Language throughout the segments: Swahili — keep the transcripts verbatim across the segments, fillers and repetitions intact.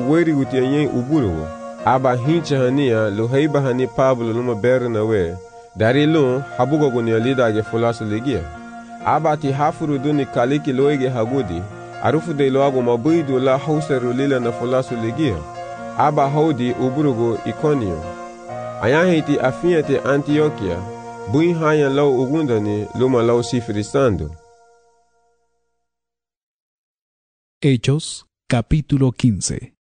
weri gutia yen uburo. Aba hincha hania lo heiba hani Pablo luma Bernabe. Dari lu habugo gunia lida ge fulasu ligia. Aba ti hafuru duni kaliki loige hagudi. Arufu de loago mabuidu la hauseru lila na fulasu ligia. Aba hodi uburugo Iconio. Ayahiti afiate Antioquia. Bui haya lau ugundani luma lau sifrisando. Hechos, capítulo quince.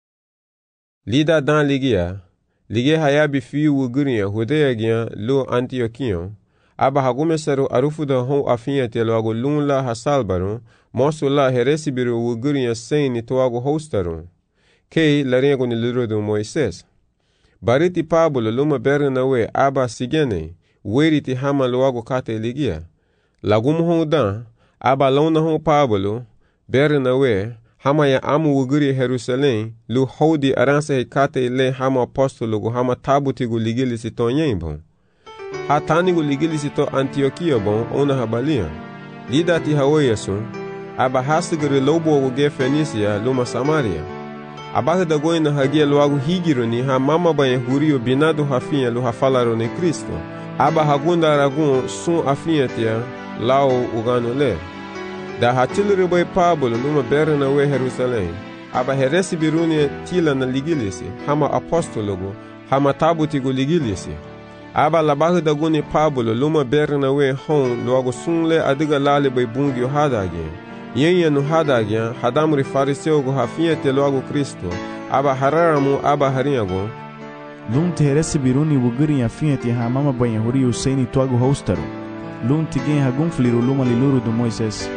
Lida dan ligia, ligia hayabi fiu wuguria hudea gia lo Antioquion, aba hagumesaru arufuda hon afiate loago lunla hasalbaru, mosula heresibiru wuguria seini toago hostaru, kei laringo ni lirodu Moises. Bariti Pablo luma Bernabe aba sigene, weriti hama loago kate ligia. Lagum hon dan, aba launa hon Pablo, Bernabe, hama ya amu wuguri Jerusalém, lu hodi aransa hekate le hama apostolo gu hama tabuti gu ligilisi to nyen bon. Hatani gu ligilisi to Antioquia bon, ona habalia. Lida ti hawayasun, aba hasigari lobo gu ge Fenisia, luma Samaria. Abata da goina hagia luagu higiruni ha mama banye hurio binado hafinha lu hafalaro ne Cristo. Aba hagunda aragun sun afinha tia, lao ugano le. Da hatilere boy Pablo numa Bernabe Jerusalém. Aba heresi biruni tila na ligilisi, hama apostologo, hama tabuti gu ligilisi. Aba labahu da guni Pablo luma Bernabe hon luago sunle adiga lale boy bungi hadage. Yenye no hadage, hadamri fariseo gu hafinha te luago Cristo. Aba hararamu aba harinhago. Lum te heresi biruni wuguri afinha te hamama banha huri usaini tuago hostaru. Lum te gen hagun fliru luma liluru do Moises.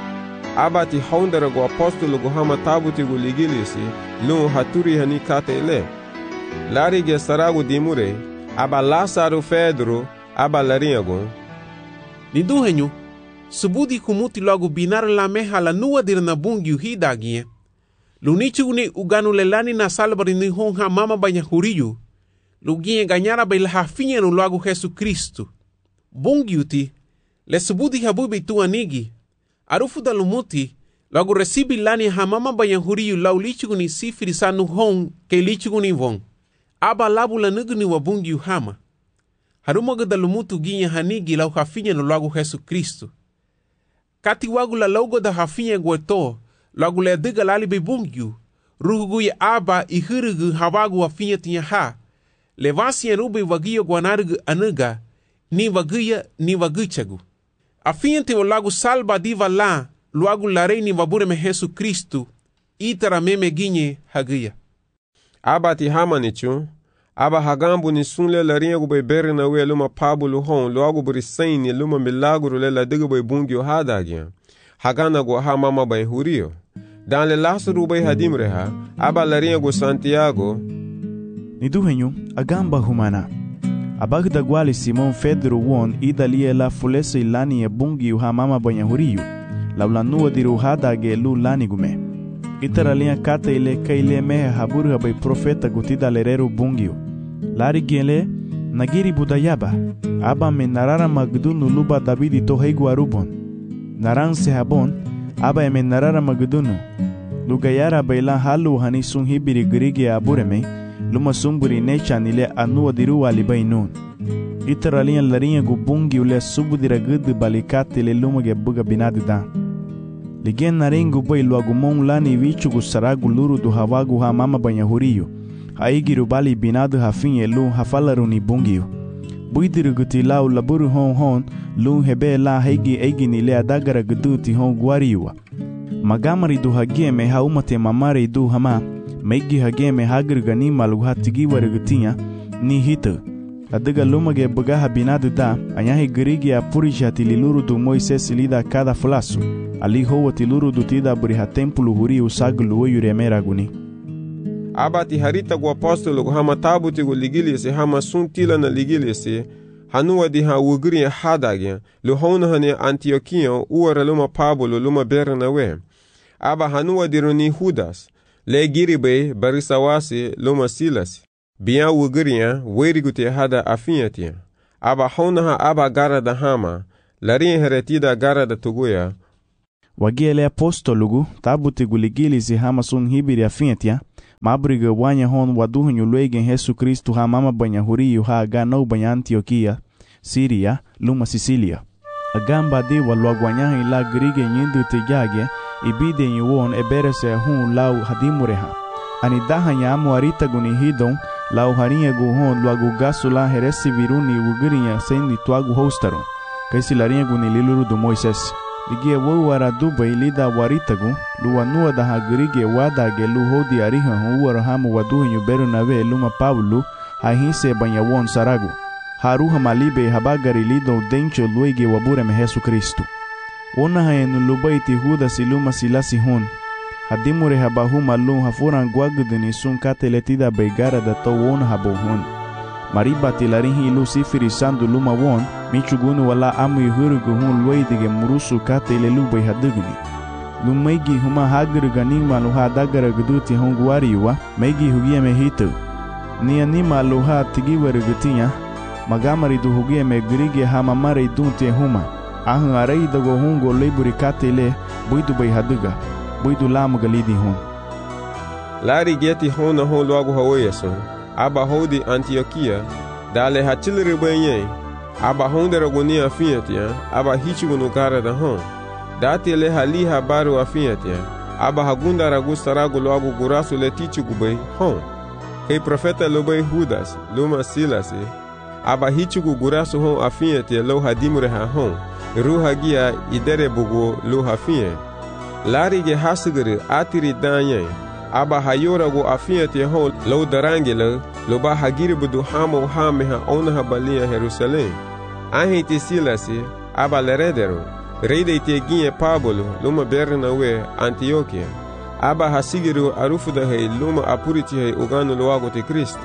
Aba ti haundara go apostolo go hama tabuti gu ligilisi, lu haturi hani kate ele. Lari ge sarago dimure, aba Lázaro Pedro, aba larinhago. Niduhenyu, subudi kumuti logo binar la meha la nua dir na bungi uhidagie. Lunichu ni uganu lelani na salbari ni honha mama banya huriyu. Lugie ganyara bai la hafinha no logo Jesu Cristo. Bungi uti, le subudi habubi tu anigi. Arufu da lumuti, logo recibi lani hamama bayan huriyu lau lichuguni sifiri sanu hong ke lichuguni vong. Aba labu la nuguni wabungi uhama. Harumaga da lumutu ginha hanigi lau hafinha no logo Jesu Cristo. Kati wagu la logo da hafinha gueto, logo le diga lali bebungiu. Ruhugu ya aba ihirugu hawagu hafinha tinha ha. Levasi ya rubi wagiyo guanarugu anuga, ni wagiya ni wagichagu. Afinha te o lago salba diva lá, luago larei ni wabure me Jesu Cristo, itara meme ginye hagia. Aba ti hamanichu, aba hagambu ni sunle larinha gu bai Bernabe luma Pablo hon, luago burisaini luma milagro le la diga bai bungi o hadagia. Hagana gu ha mama bai hurio. Dan le Lázaro bai hadimreha, aba larinha gu Santiago. Niduhenyu, agamba humana. Abagda gwali Simon Pedro won idalie la fulesa ilani e bungi uha mama banha huriyu. Laulanua diru hadage lu lani gume. Itaralinha kata ile kaile mehe haburu bai profeta gutida lereru bungiu. Lari gele nagiri budayaba. Aba me narara magdunu luba Davidi to heigu arubon. Naran se habon, aba me narara magdunu. Lugayara baila halu hani sun hibiri grigi abureme. Luma sumburi necha nile anua diru alibai nun. Itaralinha larinha gu bungi ule subudira gudu balikate le luma ge buga binadi dan. Ligen narengu bai luagu mon lani vichu gu saragu luru du hawagu ha mama banha huriyu. Haigiru bali binadu hafinha lu hafalaru ni bungiu. Buidiru guti lau laburu hon hon lu hebe la haigi eigi nile adagara gudu ti hon guariua. Magamari du hagie me haumate mamare du hama. Meigi hage me hagir gani malu hatigi warigutinha ni hita. Adiga lumage bugaha binadu da, anyahi girigi a purisha tililuru du Moises lida cada flasu. Ali hoa tiluru du tida buriha tempulu huri usagulu oyuremera guni. Aba ti harita gu apostolo gu hama tabuti gu ligilisi hama sun tila na ligilisi. Hanua di ha wugri hadage, lu hona hane Antioquia uara luma Pablo luma Bernabe. Aba hanua di runi Judas. Le giribe barisawasi luma Silas. Bian wugriya werigute hada afinhatia. Aba honaha aba gara da hama. Larin heretida gara da tuguya. Wagele apostolugu tabuti guligili si hama sun hibiri afinhatia. Mabriga wanya hon waduhunyu luegen Jesu Kristu ha mama banya huriyu ha ganau banya Antioquia, Siria, luma Sicilia. Agamba de walwagwanyaha ila grige nyindu tejage ibide nyuon eberese hun lau hadimureha. Ani daha nyamu arita guni hidon lau harinha guhon luagu gasula heresi viruni ugurinya sendi tuagu hostaro. Kaisi larinha guni liluru do Moises. Ligie wawara duba ilida waritagu luanua daha grige wadage lu hodi ariha hun uara hamu waduhinyu beru nave luma Pablo hahinse banyawon saragu. Haruha malibe habagari lido dencho luege wabureme Jesu Kristu. Ona haenu lubaiti huda siluma silasi hon. Hadimure habahu malum hafuran guaguduni sun kateletida beigara da to won habohon. Mariba tilarihi ilu sifiri sandu luma won, michugunu wala amu yuhurugu hun luaidige murusu katelelu beihaduguni. Lumaigi huma hagruga nima luha dagara guduti hon guariwa, meigi hugia mehitu. Nia nima luha tigiwarugutinya, magamari du hugia me grige hamamare dunte huma. Ahun arei dago hungo leburi katele buidu beihaduga. Buidu lamu galidi hon. Lari geti hona hon logo haweyason. Aba hodi Antioquia. Dale hatilere benye. Aba hondera gonia fiatia. Aba hichugunu gara da hon. Dati le hali habaru afiatia. Aba hagunda ragusta ragu logo gurasu le tichugube hon. Kei profeta lobe Judas. Luma Silasi. Aba hichugu gurasu hon afiatia lo hadimure ha hon. Ruha gia idere bugu lo hafie. Larige hasugere atiri danye. Aba hayora go afiate hon lo darangele lo ba hagiri budu hamo hame ha ona ha balia Jerusalem. Ahiti silasi aba leredero. Reide te ginye Pablo luma bernawe Antioquia. Aba hasigiru arufuda he luma apuriti he uganu loago te Kristo.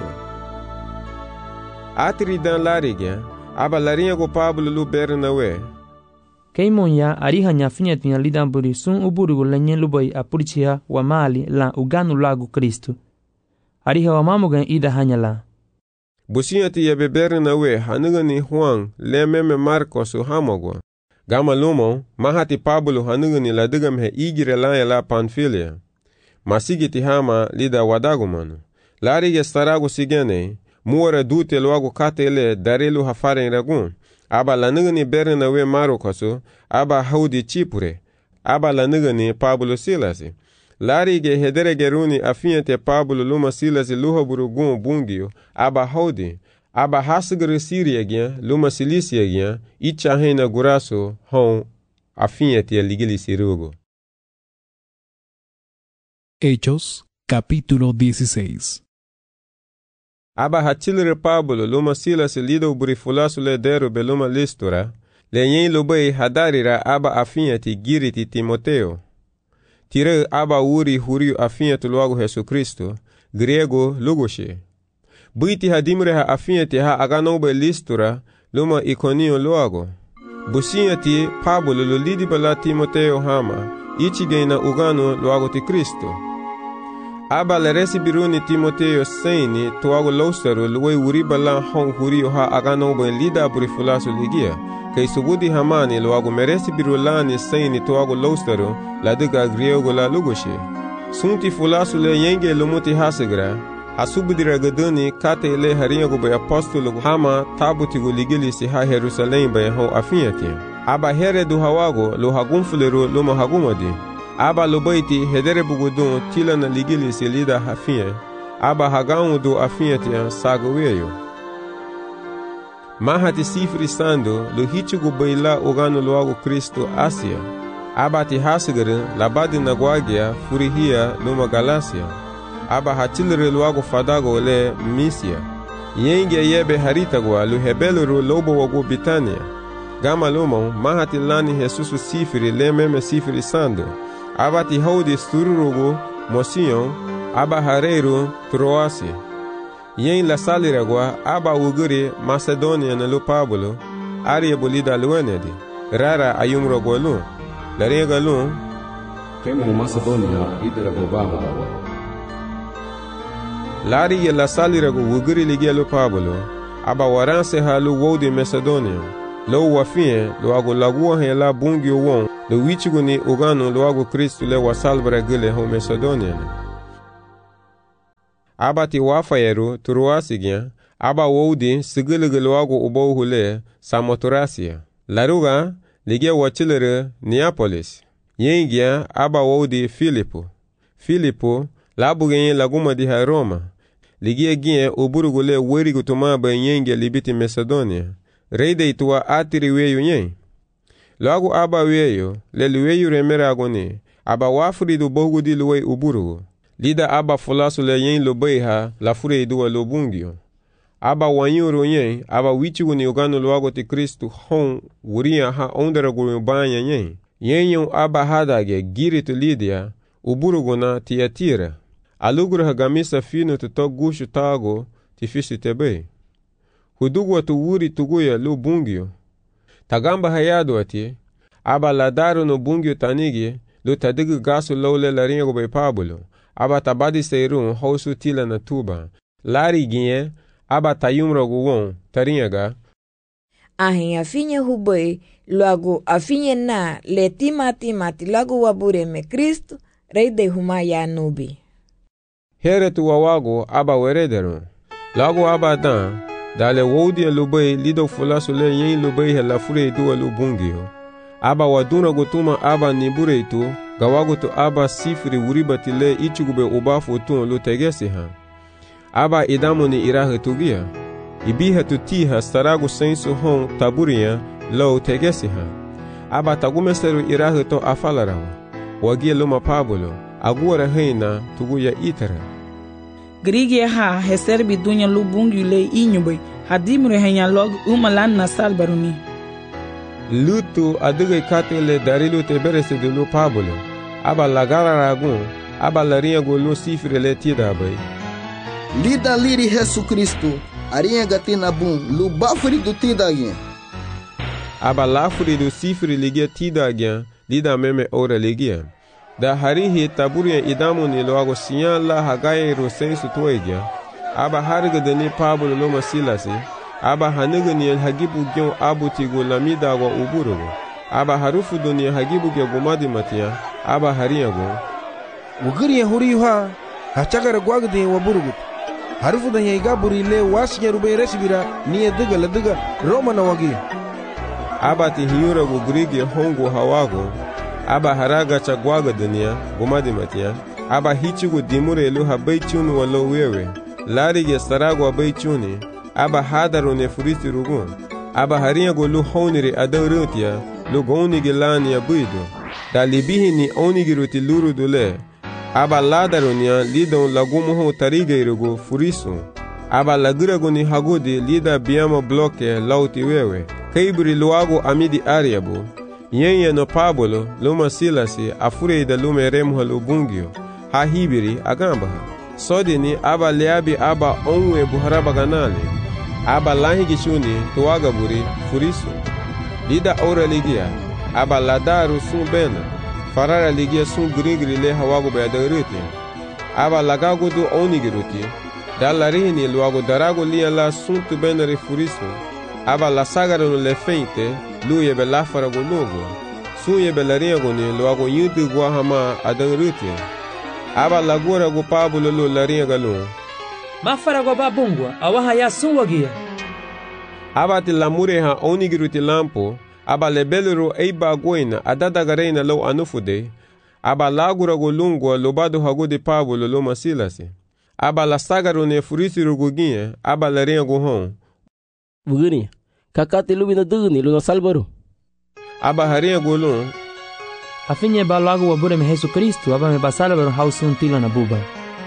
Atiri dan larige aba larinha go Pablo lu bernawe. Keimonya ariha nyafinya tinya lidamburi sun uburugu lenye lubai apurichia wa mali la uganu lagu Kristu. Ariha wa mamugan ida hanya la. Businyati ya bebere na we hanugani Juan le meme Marcos u hamogwa. Gama lumo mahati Pablo hanugani la dugam he igire la la Panfilia. Masigiti hama lida wadagumanu. Larige staragu sigene muore dute loagu katele darelu hafaren ragun. Aba lanugani berna we Marokoso, aba haudi Chipure, aba lanugani Pablo Silasi. Larige hedere geruni afiante Pablo luma Silasi luha burugun bungio, aba haudi, aba hasugre Siria gyan, luma Silisia gyan, icha hena guraso, hon afiante ligili sirugo. Hechos, capítulo dieciséis. Aba hatilere Pablo luma Silas lido burifulasu le deru beluma Listura, le yen lubei hadarira aba afiati giriti Timoteo. Tire aba uri huriu afiatu loago Jesu Kristo, grego lugoshe. Buiti hadimre ha afiati ha aganobe Listura luma Iconio loago. Businyati Pablo lo lidi bala Timoteo hama, ichigena ugano loago ti Kristo. Aba le resibiruni Timoteo seini tuago lostaru luwe uriba la hon huriyo ha agano ben lida burifulasu ligia. Kei subudi hamani luago meresibirulani seini tuago lostaru la diga griego la lugoshe. Sunti fulasu le yenge lumuti hasegra. Asubudira gaduni kate ile harinyago be apostolo hama tabutigo ligili si ha Jerusalem be ho afiati. Aba here du hawago lo hagumfuleru luma hagumadi. Aba lobaiti hedere bugudun tila na ligili si lida hafie. Aba hagaun do afiati sagoweyo. Mahati sifri sando lo hichugu baila ogano loago Kristo Asia. Aba ti hasigere labadi na guagia furihia luma Galacia. Aba hatilere loago fadago le Misia. Yenge yebe haritagwa lo hebelero lobo wago Bitania. Gama lomo mahati lani Jesusu sifri le meme sifri sando. Aba ti haudi stururugu Mosion, aba hareru Troasi. Yen la saliragwa aba uguri Macedonia na lo Pablo, aria bolida luenedi. Rara ayumro gwalu. La rega lu. Kemo Macedonia idera gobaho dawa. Lari la saliragu uguri ligia lo Pablo, aba waranse halu wodi Macedonia. Lo wafie lo ago lagua he la bungi won lo wichiguni ugano lo ago Kristu le wasalbra gile ho Macedonia. aba ti wafayeru turuasigya, aba wodi sigiligilwago ubo hule Samotracia. Laruga ligia wachilere Neapolis. Yengia aba wodi Filipo. Filipo labugenye laguma di ha Roma. Ligia gien uburugule werigu tumaba yengia libiti Macedonia. Reide itua atiri weyu nyen. Lagu aba weyo leli weyu remera agone. Aba wafuri du bogu di luwe uburugu. Lida aba fulasu le yen lobeiha la fure idua lobungio. Aba wanyuru nyen, aba wichigu ni uganu luago ti Kristu hon wuria ha onderagu banya nyen. Yenyo aba hadage giri tu Lidia, uburugu na Tiatira. Aluguru hagamisa finu tuto gushu tago ti fisi tebe. Hudugwa tu wuri tuguya lu bungio. Tagamba hayadu ati, aba ladaru no bungio tanigi, lu tadigu gasu lole laringo be pabulo. Aba tabadi seirun hausu tila na tuba. Lari ginye, aba tayumro guwon, tarinyaga. Ahin afinye hubwe, luagu afinye na letima timati lagu wabure me Kristu, reide huma ya nubi. Here tu wawago aba werederun. Lagu aba dan, dale woudia lubei lido fulasu le yen lubei he la fure duwa lubungio. Aba waduna gutuma aba nibure itu, gawago tu aba sifri wuribati le ichugube ubafu tun lu tegesi ha. Aba idamu ni irahe tugia. Ibiha tu tiha saragu sensu hon taburia lo tegesi ha. Aba tagumeseru irahe to afalarawa. Wagia luma pabulo, aguara heina tuguya itara. Grigia ha heserbi dunya lubungi le inyube, hadimre henya log umalan na salbaruni. Lutu aduge katele darilu teberese de lu pabulo. Aba lagara ragun, aba larinha golu sifre le tidabai. Lida liri Jesu Kristo, arinha gatina bum, lu bafuri du tidagien. Aba lafuri du sifre ligia tidagien, lida meme ora ligia. Da harihi taburia idamu ni loago siyan la hagaye ro sensu tuegia. Aba hariga deni pabulo loma silasi. Aba haniga ni hagibu gyon abu tigo lamida wa uburugo. Aba harufu doni hagibu gya gumadi matia. Aba haria go. Ugiri huri ha hachagara gwagde wa burugut. Harufu da yega buri le wasinya rube resibira ni ediga la diga Roma na wagi. Aba ti hiura go grigi hongo hawago. Aba haraga chagwaga dunia gumadi matia. Aba hichugo dimure lu habaichunu wa lo wewe. Lari ge sarago abaichuni. Aba hadaru ne furisi rugun. Aba haria go lu honiri adarutia. Lu goni gelani ya buido. Da libihi ni onigiruti luru dule. Aba ladarunia lidon lagumuho tarigeirugo furisu. Aba lagirago ni hagudi lida biamo bloke lauti wewe. Kaibri luago amidi ariabu. Yenye no pabulo luma silasi afure da lume remha lubungio. Ha hibiri agamba ha. Sodi ni aba leabi aba onwe buharaba ganali. Aba lahigishuni tuwaga buri furisu. Lida ora ligia. Aba ladaru sun bena. Farara ligia sun grigri le hawago bayadaruti. Aba lagago du onigiruti. Dalarini luago darago lia la sun tu benari furisu. Aba la sagaro le feinte. Lu yebe lafarago logo. Sun yebe lariago ni luago yudu guahama adaruti. Aba lagura go pabulo lu lariaga lu. Mafarago babungwa awaha ya sun wagia. Aba ti lamure ha onigiruti lampo. Aba lebelero eiba goina adadagarena lo anufude. Aba lagura go lungwa lobado hago de pabulo lo masilasi. Aba la sagaro ne furisi ruguginye. Aba laria go hon. Bugini, kakati lubina dugni lo salbaro. Aba haria go lung. Afinye ba lagu wabure me Jesu Kristu. Aba me basalabaro hausun tila na buba.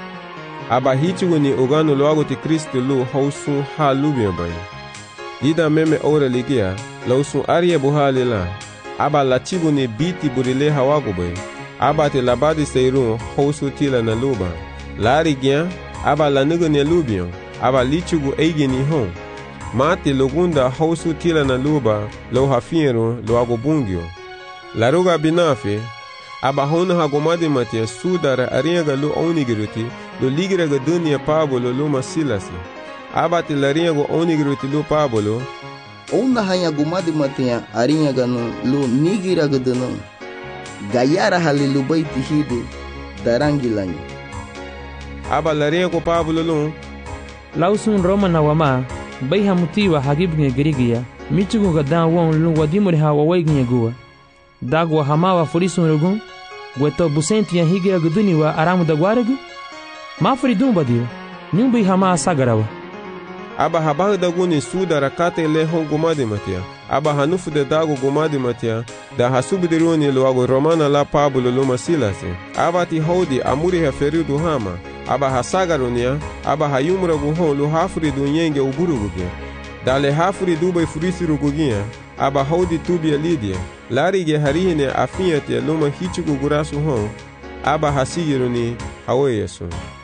Aba hichigo ni ogano loago ti Kristu lo hausun ha lubia bay. Lida meme ora ligia. Lausun aria buhali la. Aba la chigo ni biti burile hawago bay. Aba te labadi seirun hausu tila na luba. Lari gia. Aba la nigo ni lubion. Aba lichigo eigi ni hon. Mati lugunda hausu tila na luba. Lo hafiero lo ago bungio. Laruga binafe. Aba hona hagomadi matia sudara ariaga lo onigiruti. Lo ligiraga dunia pabulo lo masilasi. Aba te lariago onigiruti lo pabulo. Onda hanya gumadi matia arinha gano lu nigira gadano gayara halilubai tihidu tarangilanyo. aba larengo Pablo lun lausun Roma na wama bai hamutiwa hagibnge girigia michugu ga dan won lu wadimure ha wawaignye guwa dagwa hamawa furisun rugun gweto busenti hige guduni wa aramu da gwaregu mafri dumba dio nyumbi hama sagarawa aba habahu da guni suda rakate le hon gumadi matia aba hanufu de dago gumadi matia da hasubidiruni luago romana la Pablo luma silasi aba ti hodi amuri ha feridu hama aba hasagarunia aba hayumra guhon lu hafri du nyenge uburuguge dale hafri dubai furisiru gugia aba hodi tubia lidia larige harihine afiate luma hichugu gurasu hon aba hasigiruni hawe yesu.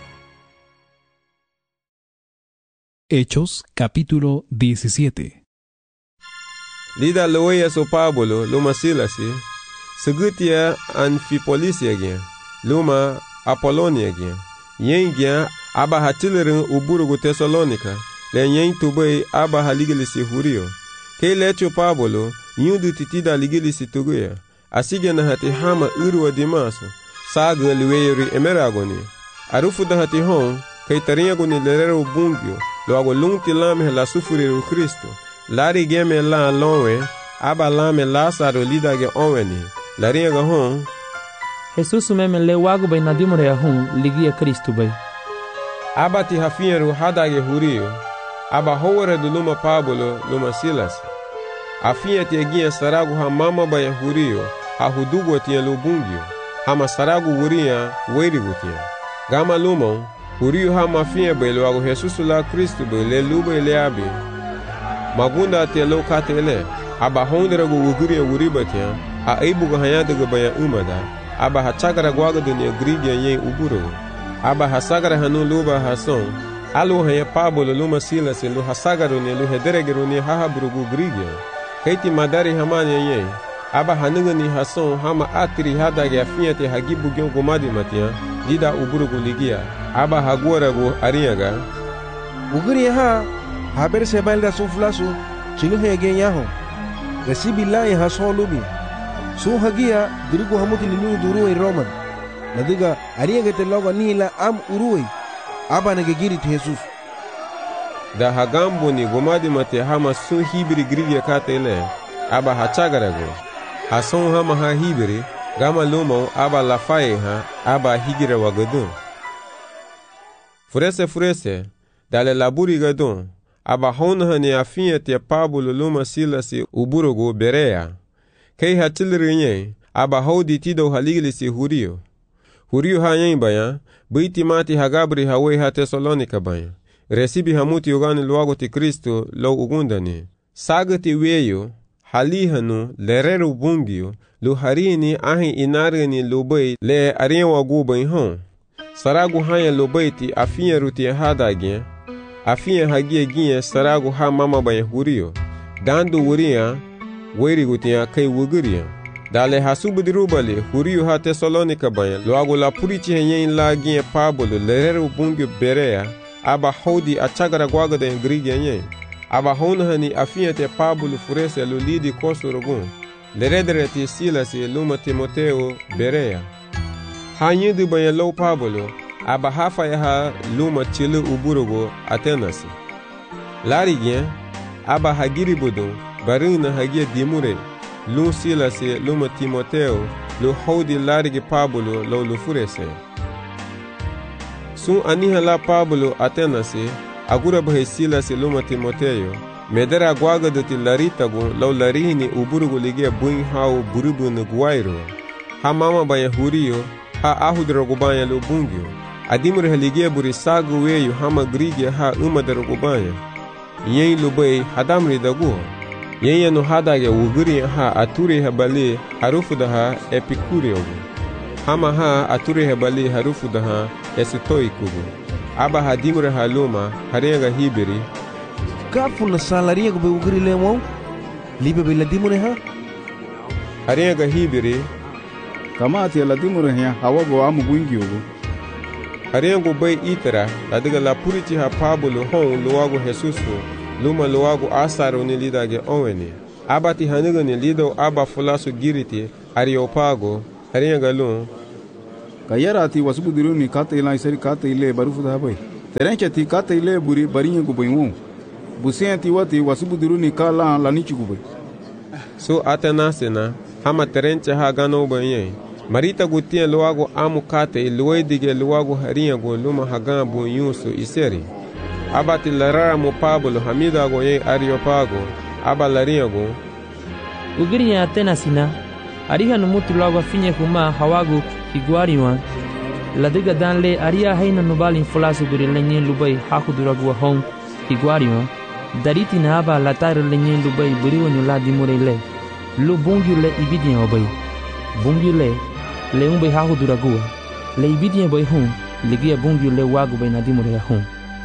Hechos capítulo diecisiete. Lida loya so Pablo luma silasi segutia Anfipolisia gen luma Apolonia gen yen gen aba hatilerin uburugu Tesalonika le yen tubai aba haligilisi hurio ke lecho Pablo yundu titida ligilisi tuguya asige na hati hama urwa dimaso saga liweyri emeragoni arufu da hati hon kai taringoni lerero bungyo lo ago lungti lame la sufuriru Kristo lari geme la lonwe aba lame Lazaro lidage onweni laringa hon Jesus meme le wago bay nadimore hon ligia Kristo bay aba ti hafiyeru hadage hurio aba howere du luma Pablo luma Silas afiye te gia saragu ha mama bay hurio ha hudugo tie lubungyo hama saragu wuria weirigu tie gama lumon hurio ha mafiye bay lo ago Jesus la Kristo bay le lube le abi magunda te lo katele aba hondere go wuguria wuribatia a aibugo hayadaga baya umada aba hachagara gwaga dunia grigia yen uburo aba hasagara hanu luba hason alu haya Pablo luma Silas lu hasagaro ne lu hederegero ne hahabrugu grigia kaiti madari hamani yen aba hanuga ni hason hama atri hadaga afiate hagibu gyon gomadi matia dida uburugu ligia aba hagora go ariaga uguria ha haber sebalda suflasu chilu hege yaho resibi lai hason lubi su hagia dirigu hamuti lilu duruwe Roman nadiga ariaga te logo nila am uruwe aba nage giri te Jesus da hagambo ni gomadi mate hama sun hibiri grigia katele aba hachagarago hason hama ha hibiri gama lumo aba lafaye ha aba higira wagadun furese furese dale laburi gadun aba hona ne afiye te Pablo luma Silasi uburogo Berea kei hatilinye aba hodi tido haligilisi hurio hurio ha yen baya biti mati hagabri hawe ha Tesalonika baya resibi hamuti yogani luago ti Kristo lo ugundani sagati weyo halihanu lerero bungio lu harini ahi inargani lubay le ariwa gubay hon saragu haya lubayti afiya ruti hadage afiya hagie gie saragu ha mama baya hurio dandu wuria weri gutia kai wuguria dale hasubudirubale hurio ha Tesalonika baya luago la purichi henyen la gie Pablo lerero bungio Berea aba hodi achagara gwaga da ingrigi yen aba hona hani afiya te Pablo furese lu lidi kosurogun leredere ti Silas luma Timoteo Berea hanyidu baya lo Pablo aba hafa ya ha luma chilu uburugo Atenasi larigien aba hagiri budun barina hagia dimure lu Silas luma Timoteo lu hodi larigi Pablo lo lu furese sun aniha la Pablo Atenasi agura bahe Silas luma Timoteo medera gwaga doti laritagu lau larihini uburugu ligia buin hau burubu nuguwairo ha mama baya hurio ha ahudrogu baya lubungyo adimur haligia buri sagu weyu hama grigia ha umadrogu baya yen lubai hadamri dagu yen yanu hadage uguri ha aturi habali harufu daha epikuriogu hama ha aturi habali harufu daha esitoikugu aba hadimur haluma harenga hibiri kafu na salaria go ugri lemo libe be ladimure ha harenga hibiri kama ati ladimure ha hawago amu gwingi ugo harengo bay itara ladiga la puriti ha Pablo hon luago Jesus luma luago asaro ni lidage onweni abati haniga ni lido aba fulasu giriti Areopago harenga lun Kayara ti wasubu diru ni kata ila isari kata ile barufu da bai. Terencha ti kata ile buri barinye gubai won. Busen ti wati wasubu diru ni kala la nichi gubai. So atanasena hama terencha ha gano banye. Marita gutia luago amu kata iluwe dige luago haria go luma hagan bu yusu iseri. Abati larara mo Pablo hamida go ye Areopago aba laria go. Ugirinya atenasina ariha numutu luago finye kuma hawagu higuariwan. Ladiga danle aria haina nubali infulasu guri lenye lubai hakuduragu hong higuariwan. Dariti na aba latare lenye lubai buriwa nyula dimurele. Lu bungi le ibidian obai. Bungi le le umbai hakuduragu. Le ibidian bai hong ligia bungi le wagu bai nadimure hong.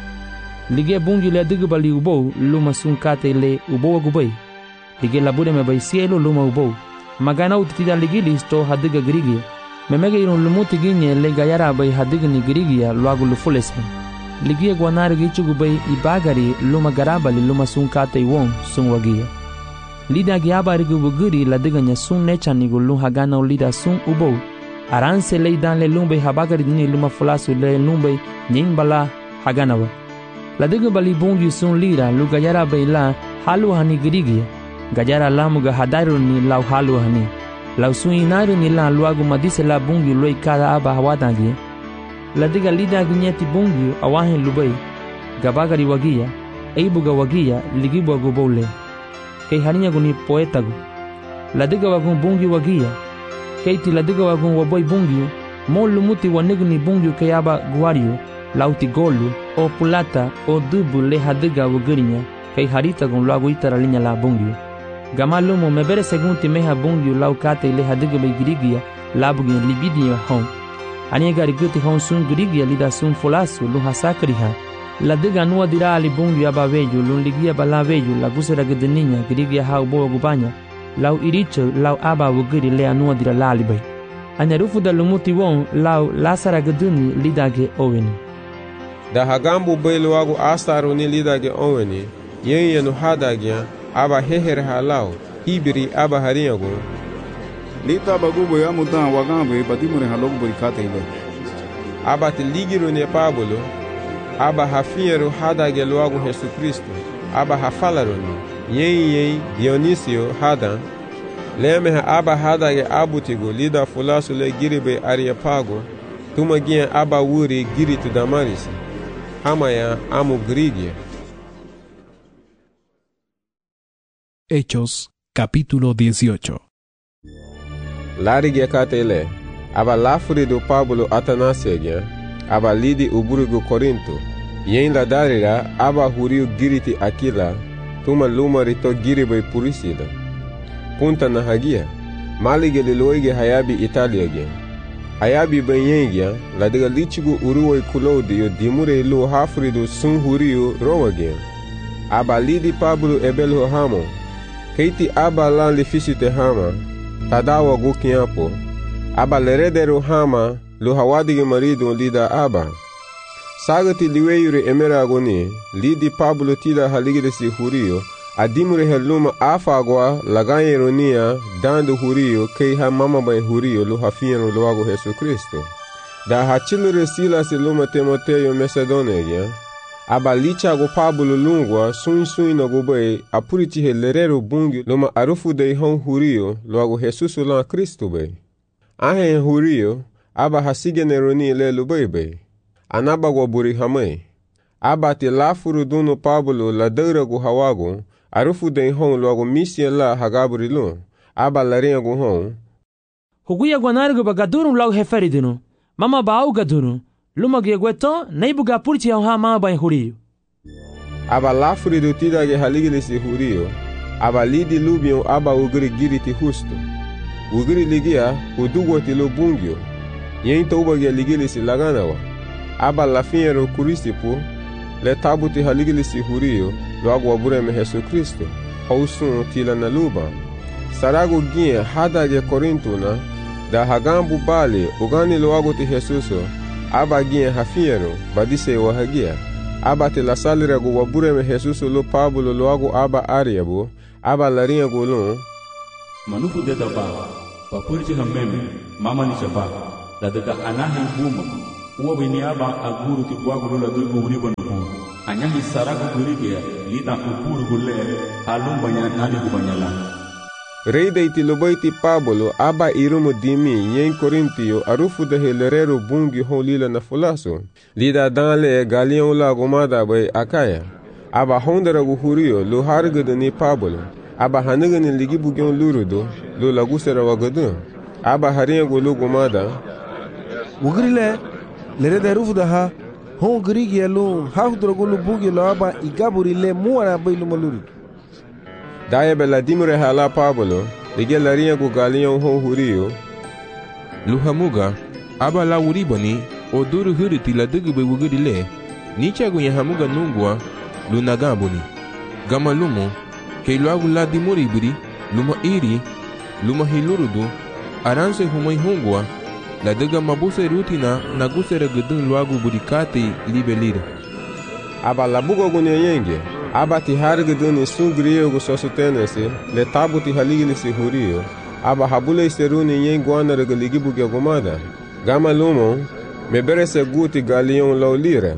Ligia bungi le digubali ubo luma sunkate le ubo gubai. Ligia labure me bai cielo luma ubo. Magana utitida ligili sto hadiga grigia. Memega iron lumuti ginye le gayara bai hadiga ni grigia luagu lufulese. Ligia guanari gichugu bai ibagari luma garaba li luma sunkate iwon sunwagia. Lida giaba rigu buguri la diga nya sun necha nigu lum hagana u lida sun ubo. Aranse le dan le lumbai habagari dini luma fulasu le lumbai nying bala haganawa. La diga bali bungi sun lira lu gayara bai la halu hani grigia. Gajara lamuga hadaru ni lau halu hani. Lau sun inaru ni la luagu madise la bungi loi kada aba hawadangi. La diga lida ginyeti bungi awahin lubai. Gabagari wagia, eibuga wagia ligibu agubole. Kei harinya guni poetagu. La diga wagun bungi wagia. Keiti la diga wagun waboi bungi. Mo lumuti wanigu ni bungi kei aba guario. Lauti golu, o pulata, o dubu le hadiga wagirinya. Kei harita gun luagu itara linya la bungi. Gamalumo mebere segunti meha bungi lau kate le hadiga bai girigia. Labugi libidia hong. Aniga riguti hon sun girigia lida sun folasu lu hasakriha. La diga nuwa dira ali bungi aba veju lun ligia bala veju la gusera gidininya girigia hau boa gubanya. Lau iricho lau aba wugiri le anuwa dira lali bai. Anyarufu da lumuti won lau lasara giduni lidage oweni. Da hagambu bai luagu asaru ni lidage oweni. Yen yenu hadagya aba heher halau hibiri aba hariyago. Lita bagubo ya mudan wagambe badimure halogu burikate ile. Aba ti ligiru ne Pablo. Aba hafiyeru hadage luagu Yesu Kristo. Aba hafalaru ni. Yen yen Dionisio hadan. Lemeha aba hadage abutigo lida fulasu le giribe Areopago. Tuma gien aba wuri giritu Damaris. Hamaya amu grigia. Hechos, capítulo dieciocho. Larigia katele, aba lafuri do Pablo Atanasia, aba lidi uburigo Corinto, yen la darira aba huriu giriti Aquila, tuma luma rito giribe Purisila. Punta na hagia, malige liloige hayabi Italia gen. Hayabi benyengia, la diga lichigu uruwe Claudio dimure lu hafuri do sun huriu Roma gen. Aba lidi Pablo ebelho hamo, keiti aba lan lifisite hama, tadawa gukiapo, aba leredero hama, lu hawadige marido lida aba. Sagati liweyure emeragoni, lidi Pablo tida haligidesi hurio, adimure heluma afagwa lagayeronia, dando hurio, kei ha mama bay hurio, lu hafieno luago Yesu Kristo. Da hachilure Silas luma Timoteo Macedonia, aba licha go Pablo lungwa sun sun no gobe apuriti helerero bungi loma arufu de hon hurio logo Jesus la Kristo be ahe hurio aba hasige neroni le lubebe anaba go buri hame aba te lafuru duno Pablo la deura go hawago arufu de hon logo mission la hagaburi lo aba larea go hon huguya gwanargo bagaduru logo heferidino mama baau gaduru luma gegweto neibuga purti ha mama bay hurio aba lafuri do tidage haligilisi hurio aba lidi lubio aba ugri giriti husto ugri ligia udugo tilo bungio yen toba ge ligilisi laganawa aba lafiero kurisipo le tabuti haligilisi hurio lo agwa bureme Yesu Kristo hausun tila na luba sarago gie hadage Korintuna da hagambu bale ugani lo agoti Jesuso aba gien hafiero badise wahagia aba te la salira go wabure me Jesus lo Pablo lo ago aba ariabo aba laria go lo manufu de daba papurti hameme mama ni chapa la daga anahin huma uwa bini aba aguru ti bwagu la dugo uri banu anyahi saragu gurige lita upuru gule alum banya nani kubanyala rei da iti lobo iti Pablo aba irumu dimi yen Korintio arufu da helerero bungi holila na fulaso lida danle galion la gomada bay akaya aba hondara gu hurio lo hargada ni Pablo aba haniga ni ligi bugyon lurudo lo lagusera wagadu aba hariya gu lo gomada wugrile lere da rufu da ha hon grigi yalo hafdra gu lo bugi lo aba igaburi le muara bay lo maluru daya bela dimure hala Pablo ligi lariya gu galion hon hurio luhamuga aba la wuribani o duru huriti la dugu bay wugrile nicha gu yahamuga nungwa lunagabuni gama lumo ke luagu la dimuri biri luma iri luma hilurudu aranse humai hungwa la daga mabuse rutina na gusere gudun luagu burikati libelir aba labugo gune yenge aba ti hargudun sungriyo gu sosutenese le tabuti haligili si hurio aba habule seruni yengwana regaligi buge gomada gama lumo meberese guti galion laulira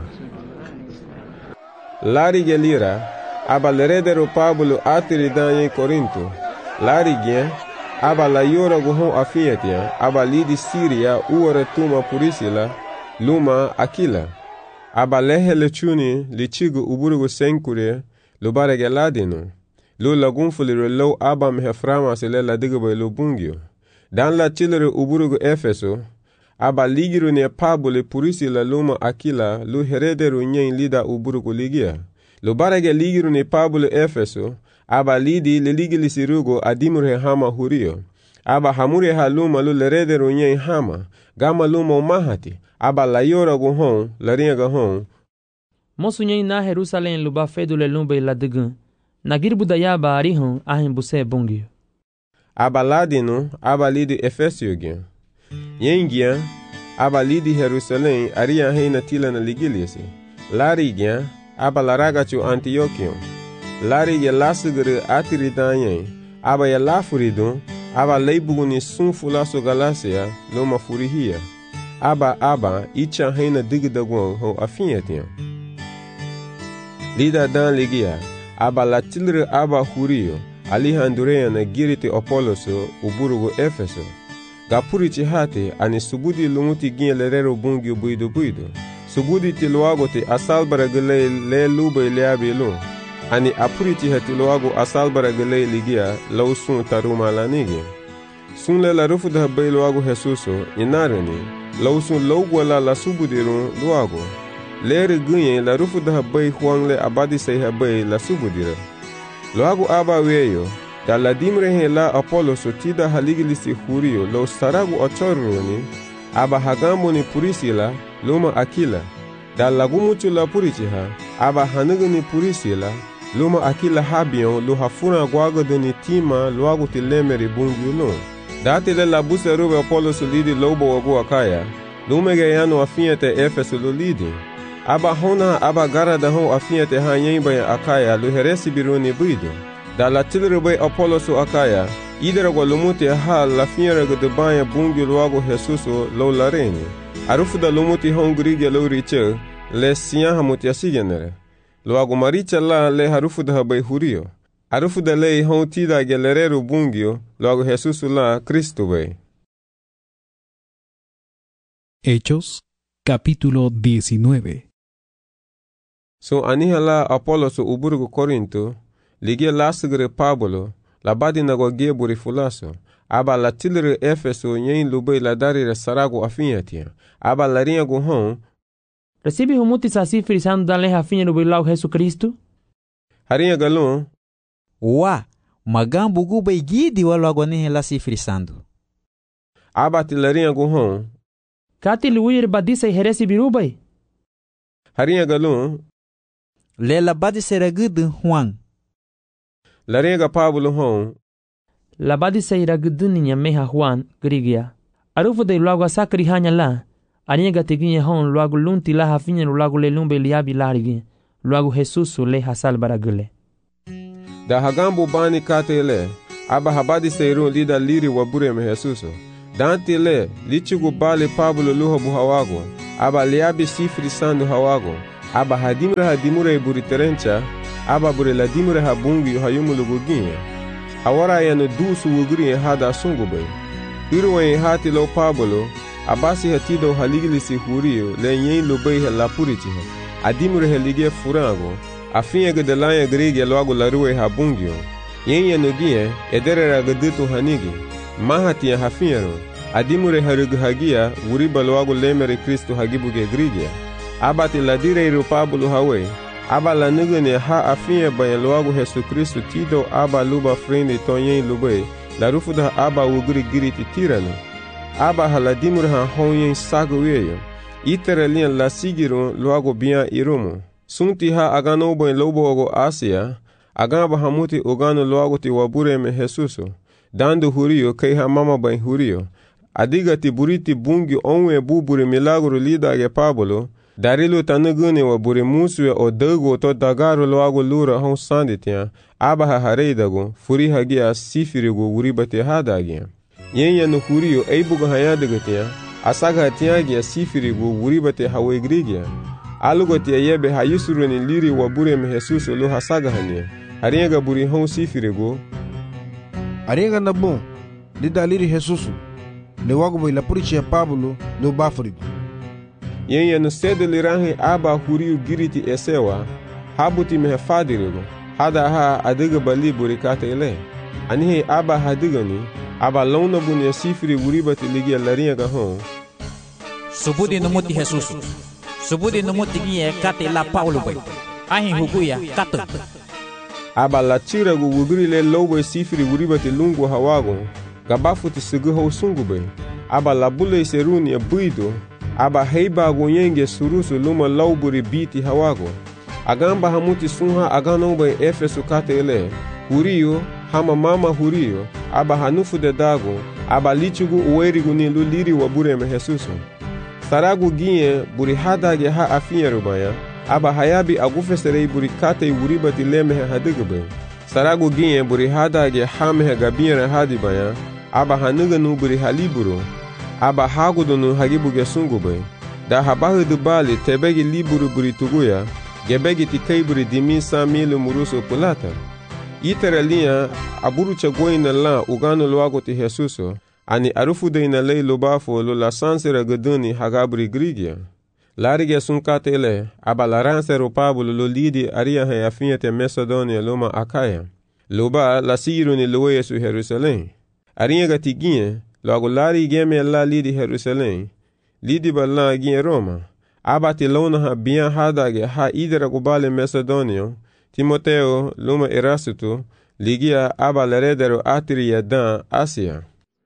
lari gelira aba leredero Pablo atiri danye Korinto lari gen aba la yora guhon afiatia aba lidi Siria uore tuma purisila luma Akila aba lehele chuni lichigu uburugu senkure lubare geladino lo lagunfulire lo aba meheframa sele la digaba lo bungio dan la chilere uburugu Efeso aba ligiru ne Pablo purisila luma Akila lo heredero nyen lida uburugu ligia lo barege ligiru ne Pablo Efeso aba lidi le ligili sirugo adimure hama hurio aba hamure haluma lo leredero nyen hama gama luma mahati aba la yora go hon la ringa hon mosu nyen na Jerusalem luba fedule lumbe la degun na girbu da yaba ari hon ahin buse bungio aba ladino aba lidi Efesio gen yengia aba lidi Jerusalem ari ahin tila na ligilisi lari gen aba laragachu Antiochion lari ye lasugere atiri danye aba ye lafuridun aba leibuguni sunfula so Galacia loma furihia aba aba icha hena digdagon ho afietian lida dan ligia aba latilre aba hurio alihandurea na giriti Apolloso uburugo Efeso gapurichi hate ani subudi lumuti gin lerero bungi buido buido subudi tiluago te asalbara gele le lube leabi lu ani apuriti hatiluago asalbara gele ligia lausun taruma lanigi sun le la rufu da bailuago Jesuso inarani lausun logwala la subudiru luago leri gunye la rufu da bai huangle abadi sai habai la subudira luago aba weyo da la dimre he la Apollo so tida haligilisi hurio lo saragu ochoroni aba hagambo ni purisila luma Akila da lagumuchu la purichiha aba hanugu ni purisila luma Akila habion lo hafuna gwago deni tima luago tilemeri bungi lo dati le la buse rube Apollo so lidi lobo wagu akaya lumege yano afiete Efeso lo lidi aba hona aba gara da hon afiete ha yemba ya akaya lo heresi bironi buido da la tilrube Apollo so akaya idera gwa lumuti ha la fiera de banya bungi luago Jesuso lo lareni arufu da lumuti hon grige lo riche le siya hamuti asigenere luago maricha la le harufu da bai hurio arufu da le hon tida gelerero bungio luago Jesuso la Cristo bai. Hechos capítulo diecinueve. So anihala Apollo so uburugo Corinto ligia lasgre Pablo la badi na go geburi fulaso aba la tilre Efeso nyen lube la dari sarago afiatia aba la rinha go hon recibe humuti sasi frisando dale afinha no bilau Jesus Cristo harinha galon wa magambu gu bai gidi walo agoni la si frisando aba tilarinha go hon kati luir badisa heresi birubai harinha galon le la badi seragud Juan la rinha Pablo hon la badi seragud ninya meha Juan grigia arufu de luago sakri hanya la aniga teginye hon luago lunti la hafinha luago le lumbe liabi larigi luago Jesus le hasal baragule da hagambo bani katele aba habadi seirun lida liri wabure me Jesuso Dante le, lichugu bali Pablo luha bu hawago, aba liabi sifri sandu hawago, aba hadimura hadimura buri terencha, aba buri ladimura habungi hayumulugu ginye. Awara yanu dusu wuguri hada sungube. Irwe hati lo Pablo, abasi hatido haligilisi hurio le yen lubei la puritiha. Adimura helige furango, afinha gedelanya grige logo larue habungio. Yen yanu gie, edere gaditu hanigi. Mahatia hafinharo, adimure harugu hagia, wuriba logo lemere Kristo hagibuge grigia. Abati ladire iru Pablo hawe, aba la nugane ha afinha banha logo Jesu Kristo tido aba luba frende tonyen lube, la rufuda aba uguri giriti tirano. Aba haladimure ha honyen sago weyo, itere lian la sigiro logo bian irumo. Sunti ha agano banha lobo ogo Asia, agamba hamuti ogano logo ti wabure me Jesuso. Dando hurio kei ha mama ban hurio. Adiga ti buriti bungi onwe bubure milagro lida ge Pablo, darilo tanugune wa bure musue o dago to dagaro loago lura hon sanditia, aba ha hareidago, furi hagia sifirigo uribate hadagia. Yenya no hurio eibuga hayadagatia, asaga hatiagia sifirigo uribate hawegrigia. Alugotia yebe hayusuru ni liri wa bure me Jesus lo hasaga hania. Hariega buri hon sifirigo, Arenga na bom, lida liri Jesus, le wago boy la puriche Pablo, lo bafrigo. Yenya no cedo lirange aba hurio giriti esewa, habuti me fadirigo, hada ha adiga bali burikata ele. Anihe aba hadigani, aba lona bunya sifiri uribati ligia larinha gahon. Subudi no muti Jesus. Subudi no muti gie kate la Paulo boy. Ahi huguya kato. Aba la tira gu wuguri le lobo sifiri uribati lungu hawago, gabafuti seguho sungube. Aba la bule seruni buido, aba heiba gonyenge surusu luma lauburi biti hawago. Agamba hamuti sunha agano be Efesu kate ele. Hurio, hama mama hurio, aba hanufu de dago, aba lichugu uerigu ni luliri wabure me Jesuso. Saragu ginye buri hadage ha afinha rubaya, aba hayabi agufeserei buri kate uribati lemehe hadigube. Saragu ginye buri hadage hamehe gabinre hadibaya, aba hanuganu buri haliburo, aba hagudunu hagibuge sungube. Da habahu dubali tebegi liburu buri tuguya, gebegi tikei buri dimi sa milu muruso pulata. Itere linha aburu chagoina la ugano loago ti Jesuso, ani arufude ina lei lobafo lo la sansera gaduni hagabri grigia. Larige sunkatele, aba la ransero Pablo lo lidi aria he afinhete Macedonia loma Akaya. Loba la siru ni loe su Jerusalém. Arinha gatiguinha, logo lari geme la lidi Jerusalém. Lidi bala ginha Roma. Aba ti lona ha bian hadage ha idera gubale Macedonia. Timoteo luma Erasto ligia aba leredero atria dan Asia.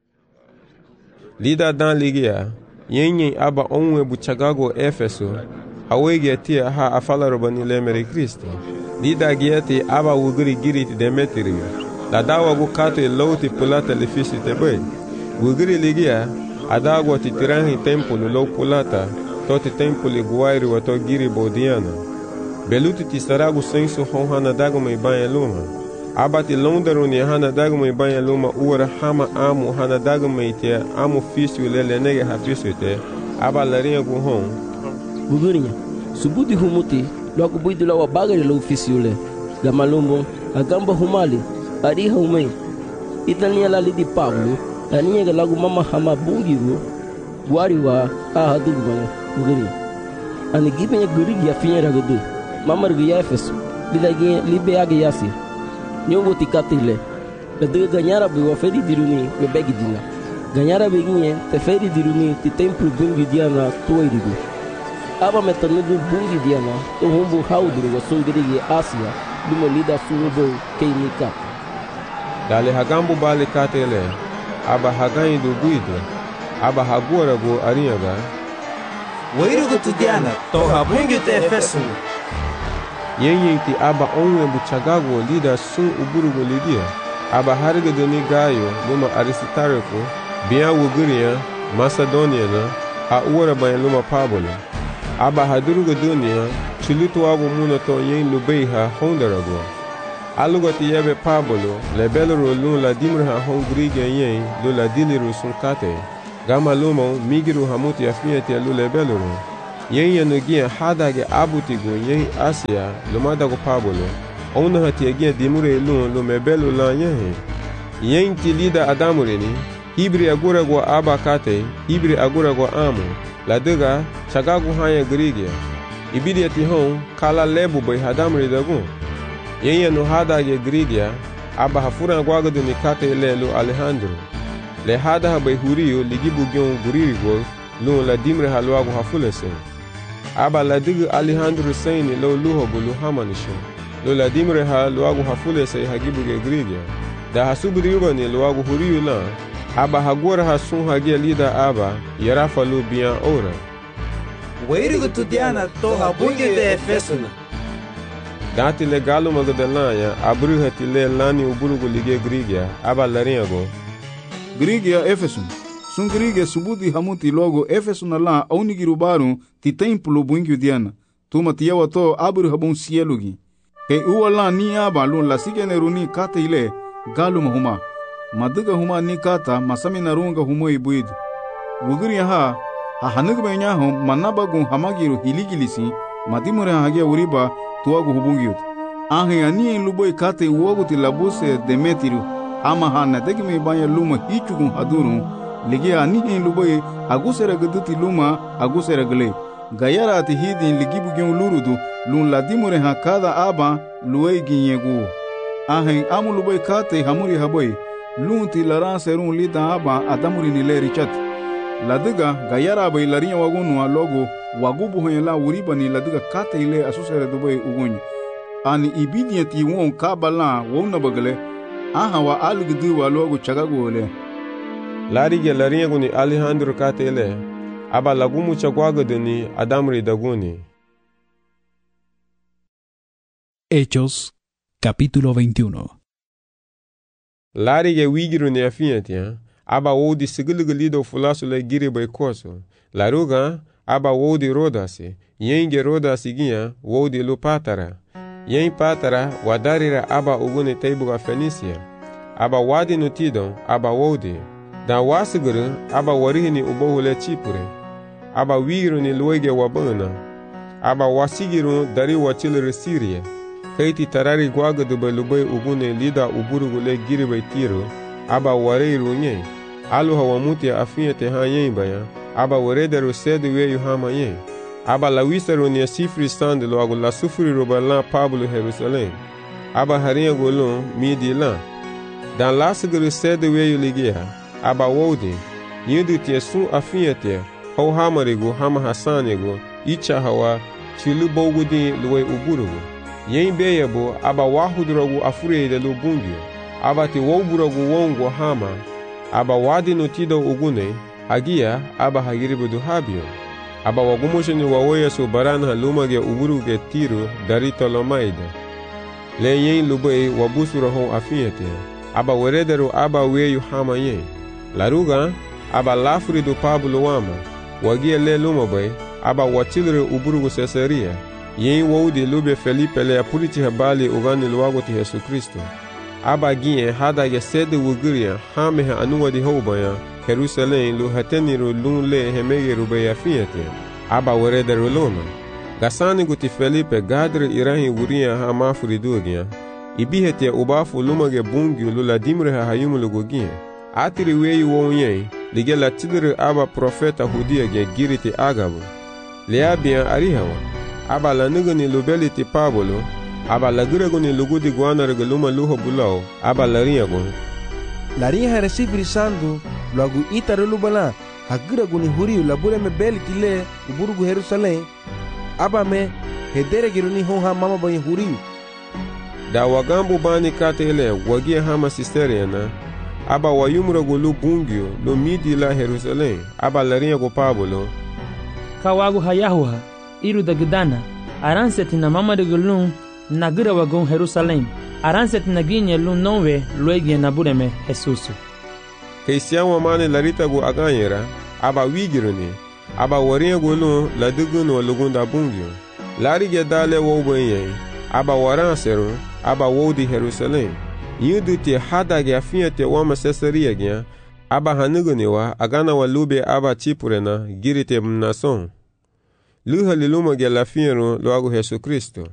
Lida dan ligia, yenyen aba onwe buchagago Efeso, hawege tia ha afalaroba ni lemere Kristo. Lida gieti aba wuguri giriti Demetrio, la dawa gukato e louti pulata le fisi tebe. Wuguri ligia, adagwa ti tirangi tempolo lo pulata, toti tempoli guairi wato giri bodiana. Beluti ti saragu sensu hon hana dagoma i banha luma. Abati londaro ni hana dagoma i banha luma uara hama amu hana dagoma i te amu fisio lele nege ha fisio te. Aba larinha gu hon. Gugurinha, subudi humuti, logo buidu la wabagari lo fisio le. La malumbo, agamba humali, ariha umei. Itania la lidi Pablo, aniga lagu mama hama bungiru, guariwa aha dugumanya, gugurinha. Ani gipenya gurigi ya finya ragadu. Mamar gaya Efeso, lidagi libe age yasi. Nyongo tikatile. Ledega ganyara be waferi diruni be begi dina. Ganyara be ginye te feri diruni ti templu bungi diana toirigu. Aba metanudu bungi diana to humbu hauduru wa sungirigi Asia dumo lida sunubo keinika. Dale hagambu bale katele. Aba hagain do guido. Aba hagora go arinhaga. Wairugu tu diana to habungi te Efeso. Yenyen ti aba onwe buchagago lida sun uburugo lidia. Aba harga doni gayo luma Aristarco, bian wuguria, Macedonia na, a uara bayan luma Pablo. Aba hadurugo dunia, chulutu wago muna to yen lubeiha hondarago. Alugo ti yebe Pablo, lebelo lun la dimraha hongriga yen lo la diliru sun kate. Gama lumo migiru hamuti afia te lule beluru. Yen yanu gia hadage abutigu yen Asia lumada go Pablo. Ona hati gia dimure lun lume belu la yen. Yen ti lida adamurini. Hibri agura go abakate, hibri agura go amu. La dega chagagu haya grigia. Ibidia ti hon kala lebu bai hadamuri dagun. Yen yanu hadage grigia. Aba hafura gwagadu ni kate lelu Alejandro. Le hada ha bai huriyo ligibu gyon guriri gol lu la dimre halwagu hafulese. Aba la digu Alejandro sayni lo luho bulu hamanisho. Lo la dimre halwagu hafulese hagibu ge grigia. Da hasubri yubani lwagu huriyo la. Aba hagura hasun hagia lida aba yarafa lu biyan ora. Wairigu tudiana to habunge de Efesuna. Dati le galu magadelanya abru hati le lani uburugu lige grigia aba laringo. Grigia Efesun. Sun grigia subudi hamuti logo Efesuna la aunigiru baru ti templo bungi diana. Tuma tiyawa to abru habun sielugi. Ke uwa la ni aba lu la sigene runi kata ile galu mahuma. Maduga huma ni kata masami narunga humo ibuidu. Wugriya ha ha hanugbe nyaho manabagun hamagiru hiligilisi madimure hagia uriba tuagu hubungiut. Ahe ani luboi kate uogu ti labuse demetiru. Ama hana tegime banya luma hichugun hadurun. Ligi ani luboi agusera gaduti luma agusera gale. Gayara ati hidin ligibu gyon lurudu lun ladimure ha kada aba luei ginyegu. Ahe amu luboi kate hamuri haboi. Lun ti laran serun lita aba adamuri nile richat. Ladiga gayara bai larinya wagunu logo wagubu honyela uriba ni ladiga kate ile asusere dubai ugunyi. Ani ibidiyati won kabala wona bagale aha wa algdu wa logo chagagole. Larige larinya guni Alejandro kate ile aba lagumu chagwagaduni adamuri daguni. Hechos capítulo veintiuno. Larige wigiru ne afiatia aba wodi sigilgilido fulasu le giri bai koso. Laruga aba wodi rodasi yenge rodasi ginha wodi lu patara. Yen patara wadarira aba ugune teibuga Fenisia. Aba wadi nutidon aba wodi. Da wasiguru aba warihini ubohule Chipure. Aba wigiru ni luege wabana. Aba wasigiru dari wachilere Syria. Kaiti tarari gwagadu bai lubai ugune lida uburugu le giri bai tiro. Aba wareiru nye. Alu hawamuti afinya te ha yen baya. Aba warederu sedu weyu hama yen. Aba la wisaru ni sifri sande lo agu la sufuri roba la Pablo Jerusalem. Aba harinha golon midi la. Dan lasiguru sedu weyu ligia. Aba wodi. Yindu tia sun afinya te. Hau hamarigu hama hasanigu. Icha hawa chilu bogudi luwe uburugu. Yen beyebo aba wahudrogu afure de lu bungyo. Aba ti woburagu wongo hama. Aba wadi notido ugune. Hagia aba hagiribu du habio. Aba wagumosheni wawoya so barana lumage uburuge tiro dari Tolomaida. Le yen lubei wabusura hon afiete. Aba werederu aba weyu hama yen. Laruga aba lafuri du Pablo wama. Wagia le lumabai aba wachilere uburugu Caesarea. Yen wodi lube Felipe le apuliti habali ugani luwago ti Yesu Kristo. Aba ginye hadage sede wugiria hamehe anuwa di hobaya Jerusalem lu hateniru lun le hemege rubeya fiyate. Aba werederu loma. Gasani guti Felipe gadre irahi wuria ha mafuri dugia. Ibihete ubafu lumage bungyu lula dimre ha hayumulu gugia. Atiri weyu wonye lige la tidre aba profeta hudia ge giriti agabu. Leabia arihawa. Aba la nugani lubeliti Pablo. Aba la guraguni lugudi guanarga luma luho bulao. Aba la riagun. La rinha recibri sandu lagu itare lubala. Haguraguni huriu la bule me beliti le uburugu Jerusalem. Aba me hedere giruni honha mama bani huriu. Da wagambu bani kate ele wagia hama sisteriana. Aba wayumragu lu bungyo lu midi la Jerusalem. Aba la riagu Pablo. Kawagu hayahuha. Iru da gidana. Aranseti na mama de gulun. Nagira wagon Jerusalem. Aranset naginye lun nonwe luegie nabureme Jesusu. Keisiawa mane larita gu aganyera. Aba wigiruni. Aba waria gu lun la dugun wa lugunda bungyo. Larige dale wobenye. Aba waranseru. Aba wodi Jerusalem. Yudu te hadage afinya te wama Caesarea gya. aba hanuguni wa agana wa lube aba chipurena girite mnason. Luha liluma ge la fiero loagu Yesu Kristo.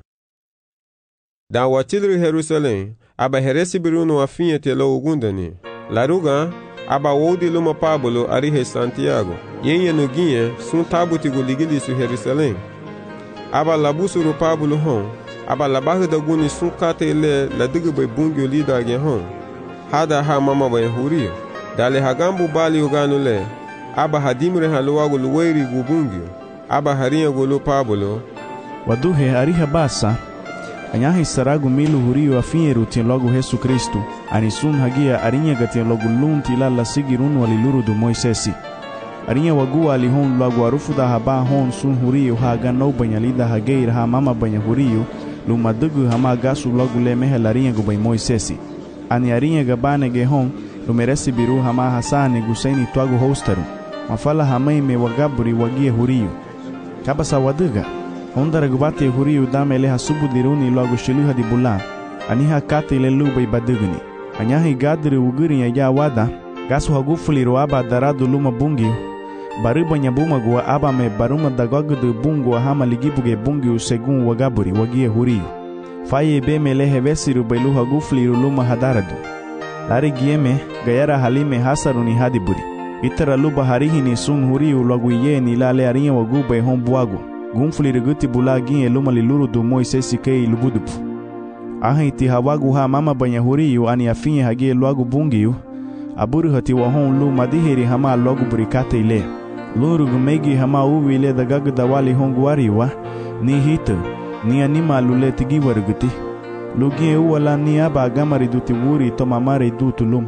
Da watilri Jerusalem, aba heresi biruno wa fiete lo ugundani. Laruga, aba wodi luma Pablo arihe Santiago. Yenye nuginye sun tabuti guligili su Jerusalem. Aba labusuru Pablo hon, aba labahu da guni sun kate ile la digube bungyo lida gen hon. Hada ha mama bayan huriyo. Dale hagambu bali uganu le, aba hadimre haluwagu luweri gubungyo. Aba harinha golo Pablo waduhe ariha basa anyahi saragu milu huriyo afinyeru tien logo Yesu Kristu anisun hagia arinha gatien logo lunti la la sigirun waliluru du Moisesi arinha wagu alihon logo arufu da haba hon sun huriyo haga no banyalida hageir ha mama banya huriyo lumadugu hama gasu logo le mehel arinha gu bay Moisesi ani arinha gabane ge hon lumeresi biru hama hasani gusaini twagu hostaru mafala hamai me wagaburi wagie huriyo kabasa waduga ondara gubate huriyo damele hasubu diruni logo shiluha di bulan aniha kate le lubay badugni anyahi gadri uguri ya ya wada gasu hagufuli roaba daradu luma bungi bariba nyabuma gua aba me baruma dagagudu bungu hama ligibuge bungi segun wagaburi wagie huriyo faye be mele hevesiru bailu hagufuli luma hadaradu lari gieme gayara halime hasaruni hadiburi itara luba harihini sun huriyo logo yeni lale arinha waguba hon buago gumfuli riguti bulagin luma liluru du Moisesi kei lubudupu ahiti hawagu ha mama banya huriyo ani afinye hage logo bungiyo aburu hati wa hon lu madiheri hama logo burikate ile luru gumegi hama uwi ile dagagu dawali hon guariwa ni hita ni anima lule tigi waruguti lugin uwala ni aba gamari duti wuri to mamare dutu luma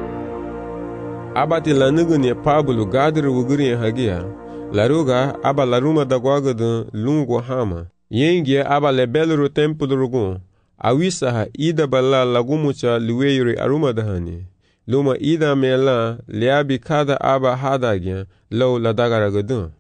abati lanuguni Pablo gadri wuguri hagia laruga aba laruma dagwagadu lungu hama yengi aba lebelru templu rugun awisa ida balla lagumucha liweyuri aruma dahani luma ida mela liabi kada aba hadagya law ladagaragadun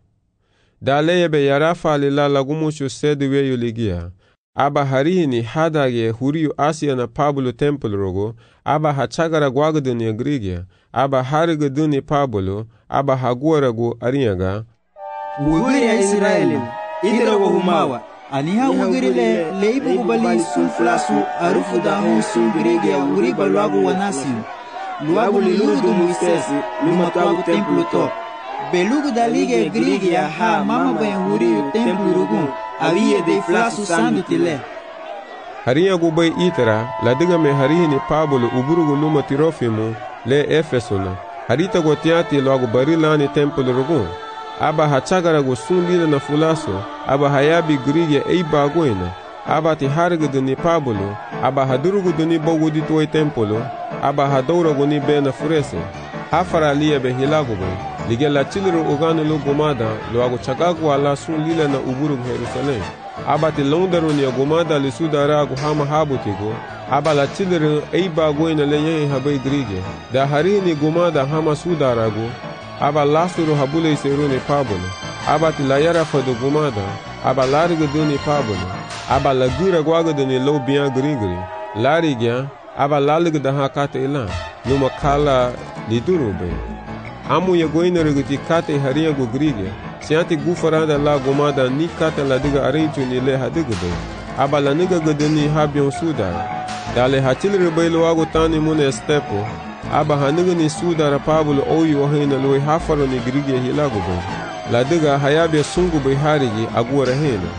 daleyebe yarafa lila lagumuchu sedweyu ligia aba harihini hadage huriyu Asia na Pablo templu rugo aba hachagara gwagadu ya grigia aba harigu ni Pablo aba haguaragu arinyaga uguri ya Israeli idra wa humawa aniha uguri le leibu bali sunflasu arufu da hon sungurige uguri balwagu wanasi luagu liludu Moisesi lumatagu templu to belugu dalige grigia ha mama ben huriyu templu rugun awiye de flasu sandutile harinyagu bay itara ladiga me harihini Pablo uburugu luma Tirofimu le Efesuna harita gotiati logo barilani templu rugun aba hachagara go sunlila na fulaso aba hayabi grige ei bagoina aba ti hargudu ni Pablo aba hadurugu ni bogudi toy templu aba hadora go ni bena furese hafara liya be hilago be ligela chilru uganu lo gomada logo chagagu ala sunlila na uburugu Jerusalem aba ti londaru ni gomada li sudara go hama habutigo aba la chilru ei bagoina le yen habai grige da harini gomada hama sudara go aba lasuru habule seruni Pablo aba tilayara fadu gumada aba lariga duni Pablo aba lagura gwaga duni lo bian grigri larigya aba laliga da hakate ila numa kala lidurube amu ya goina rigiti kate hariya go grigya sianti gufaranda la gumada ni kate la diga arinchu ni le hadiga be aba la niga gaduni habion sudara dale hatil rebelo wago tani mune stepo aba haniga ni sudara Pablo oyu ohina loi hafaro ni grige hilago be la diga hayabe sungu be harigi agura hena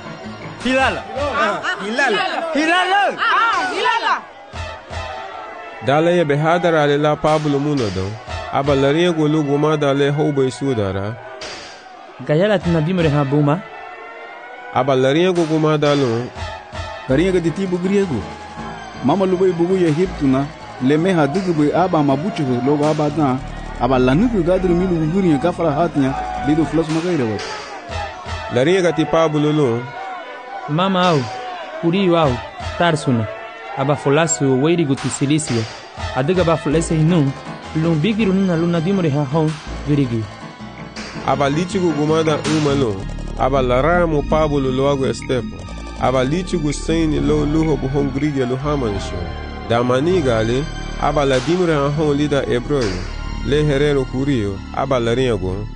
hilala hilala hilala hilala dale be hadara le la Pablo munodo aba lariya golu gumada le hobe sudara gayala tinadimre habuma aba lariya go gumada lo lariya ga ditibu griego mama lubay bugu ya hiptuna le meha digbe aba mabuchu logo aba da aba lanugu gadru milu guri ka fara hatnya lido flos magaire wa lariya ga ti Pablo lo mama au huriyo au tarsuna aba folasu weiri guti silisia adiga ba folese hinu lum bigiru nina luna dimre ha hon virigi aba lichigu gumada umalo aba laramu Pablo logo estepo aba lichigu saini lo luho bu hon grige lo hamanisho da manigale aba la dimre ha hon lida ebroyo le herero Jurío, aba lariego.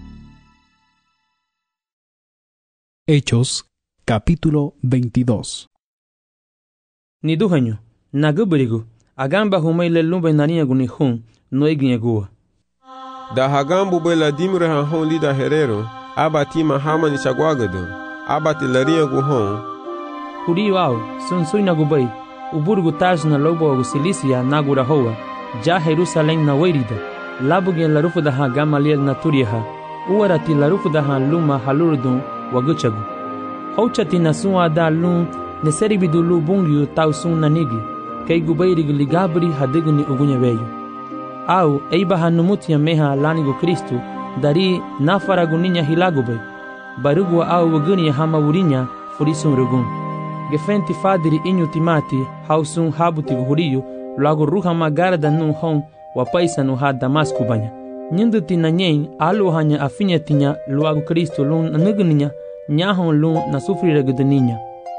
Hechos, capítulo veintidós. Ni duhanyo, naguburigu, agamba humay le lumba nariego ni hun, no eginyegua. Da hagambu be la dimre ha hon lida herero, aba tima hamani chagwagado, aba ti lariego hon. Jurío au, sun sui nagubay, uburgu taj na lobo agu Silícia nagura hoa, ja Jerusalém na wairida, labugen la rufu da ha Gamaliel na turiha, uarati la rufu da ha luma halurdun waguchagu. Houchati na sun ada lun neseribidu lu bungyu tau sun nanigi, kei gubayrig ligabri hadigni ugunya veyo. Au eiba hanumutia meha lanigo Kristu, dari nafaragu ninya hilagubay, barugwa au waguni hama wurinya furisun rugun. Gefenti fadiri inyu timati hausun habuti Jurío, lago ruha magarda nun hon wapaisa nu ha Damasku banya. Nyindu tina nyen alu hanya afinya tinya luagu Kristo lun nugninya nyahon lun na sufrire gudninya.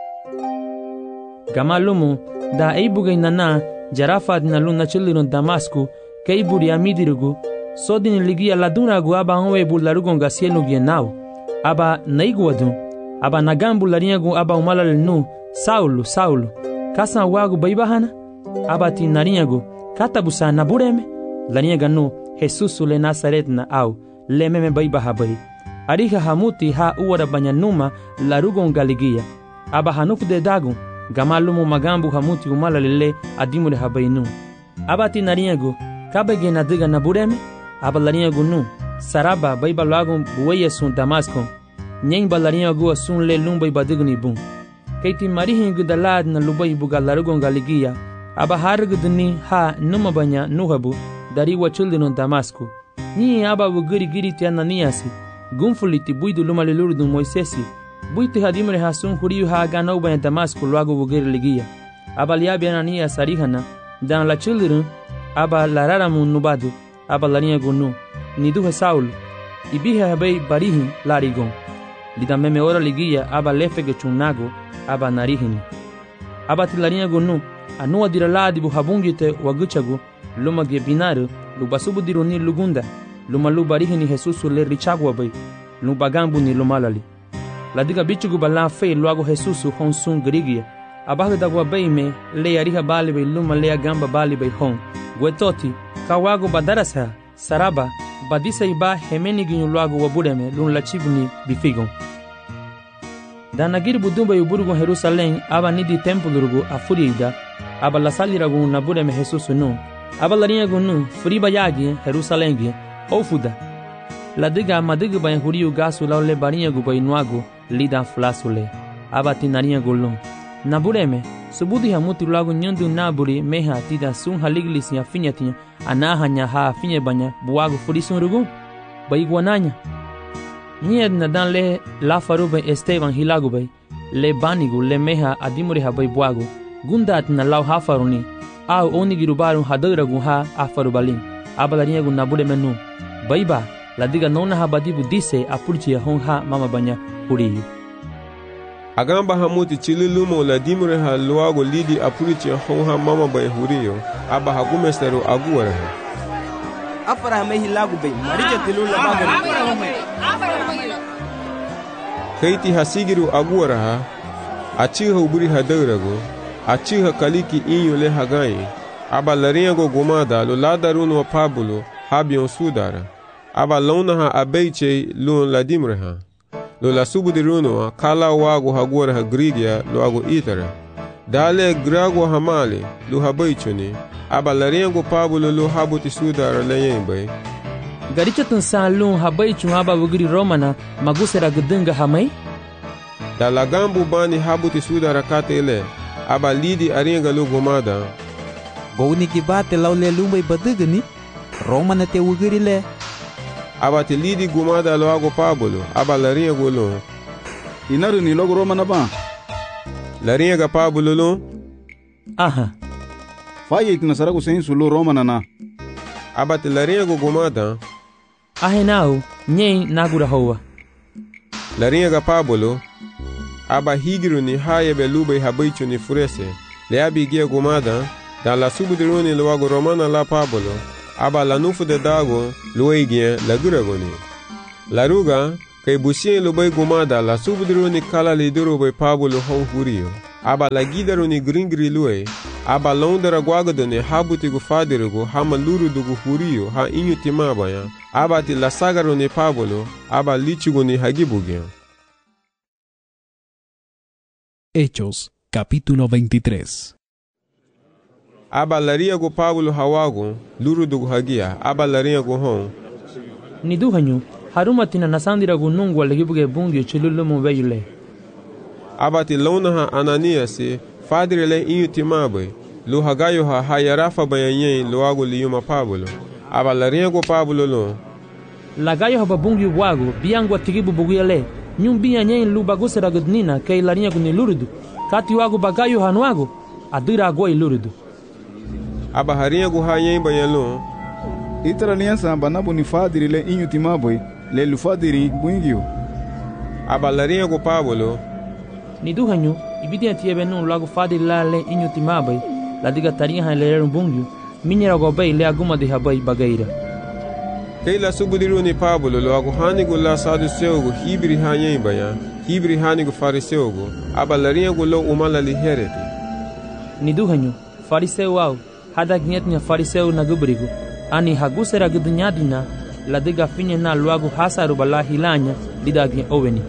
Gamalumu da eibugay nana jarafad na lun na chilirun Damasku keiburi amidirugu sodini ligia laduna aba onwe bularugon gasienu gienau aba naiguadun aba nagambu lariagu aba umalal nu Saulo Saulo kasan wagu baibahana aba tinariagu katabusa na bureme lariaga nu Jesus le Nazaret na au lememe baibaha bai ariha hamuti ha uwara banyanuma larugon galigia aba hanufu de dagun gamalumu magambu hamuti umalalile adimure habainu aba tinariagu kabege na diga na bureme aba lariagu nu saraba baiba lagun buweye sun Damasco nyen balariagu sun le lumbai badigni bun keiti marihin gudalad na lubai buga larugon galigia aba hargudni ha numa banya nuhabu dari wachuldinon Damasco ni aba wugiri giri ti Ananiasi gunfuliti buidu lumali lurdu Moisesi buiti hadimre ha sun Jurío ha ganau banya Damasco luago wugiri ligia aba liabi Ananias arihana dan la children aba lararamun nubadu aba lariagu nu niduhe Saulo ibihe habei barihin larigon lidameme ora ligia aba lefege chunago aba narihini aba tilariagu nu anua diraladi bu habungite waguchagu luma ge binaru lubasubu dironi lugunda luma lubarihini Jesus le richagwa bai lubagambu ni lumalali ladiga bichugu bala fe luago Jesus hon sun grigia abaga dagwa bai me le ariha bali bai luma le gamba bali bai hon gwetoti kawago badarasa saraba badisa iba hemeni ginyu luago wabureme lun lachibuni bifigon danagir budumba yuburgu Jerusalém aba nidi tempulurugu afurida aba lasaliragu nabureme Jesus nu aba lariagu nu furiba yagi Jerusalém gi ofuda ladiga madiga bay Jurío gasu laule bariagu bay nuagu lida flasule aba tinariagu lun nabureme subudi hamuti lagu nyandu naburi meha tida sun haliglis ya finyatinya anahanya ha finye banya buagu furisun rugu bay guananya Nied na dan le la farube Esteban hilagu bay le banigu le meha adimuri ha bay buagu gundat na lau ha faruni au onigirubaru hadaragu ha afarubalin abalariagu nabude menu baiba ladiga nona ha badibu dise apurchi hon ha mama banya Jurío agamba hamuti chililumo la dimure ha luago lidi apurchi hon ha mama bay Jurío aba hagumesteru aguara afara me hilagu bay marija tilula bagari keiti hasigiru aguara ha achiha uburi hadarago achiha kaliki inyo le hagai aba lariago gomada lo ladarun wa Pablo habion sudara aba lona ha abeiche lo ladimre ha lo la subudiruno kala wago hagora ha grigia lo ago itara dale grago hamale lo habeichoni aba lariago Pablo lo habuti sudara leyembe garicha tun salun habeichu aba wugiri romana magusera gudunga hamai da lagambu bani habuti sudara katele aba lidi aringa lo gomada goni kibate laule lumbai badugni romana te wugiri le aba te lidi gomada lo ago Pablo aba laringa golo inaru ni logo romana ba laringa Pablo lo aha faye itinasara kusensu lo romana na aba te laringa gomada ahenau nyen nagura hoa laringa Pablo aba higiru ni haye belube habaichu ni furese le abigia gomada da la subudiruni lo wago romana la Pablo aba la nufu de dago luwe gien la guragoni. La ruga kay busien lubay gumada la subudiro ni kala lidiro bay Pablo hon hurio. Aba la gidaro ni gringri luwe, aba londara guagado ni habuti gu fadirigo hama luru dugu hurio ha inyu timabaya, aba ti la sagaro ni Pablo, aba lichigo ni hagibugian. Hechos, capítulo veintitrés. Aba laria gu Pablo hawago, luru dugu hagia, aba laria gu hon. Ni duhanyu, haruma tina nasandira gu nungwa lagibuge bungi chilulu mubeyule. Aba ti lona ha Ananiasi, fadire le inyu timabe, lu hagayo ha hayarafa bayanyen luago liyuma Pablo. Aba laria gu Pablo lo. Lagayo ha babungi wago, biangwa tigibu buguyale, nyum biya nyen lu bagusera gudnina kay laria gu ni lurudu, kati wago bagayo hanuago, adira agoi lurudu. Aba haria gu hayen bayalo. Itara liansa banabu ni fadiri le inyu timabe, le lu fadiri buingio. Aba laria gu Pablo. Ni duhanyu, ibidia tiebe nun lago fadiri la le inyu timabe, la diga taria ha le bungio, minyera go bay le aguma de habay bagaira. Kay la subudiru ni Pablo lo agu hanigu la saduceugo hibri hayen baya, hibri hanigu fariseugo, aba laria gu lo umala li hereti. Ni duhanyu, fariseu au, hada gnyetnya fariseu na gubrigo, ani hagusera gudunyadina, la diga finye na luagu hasaru bala hilanya, didagnya oveni.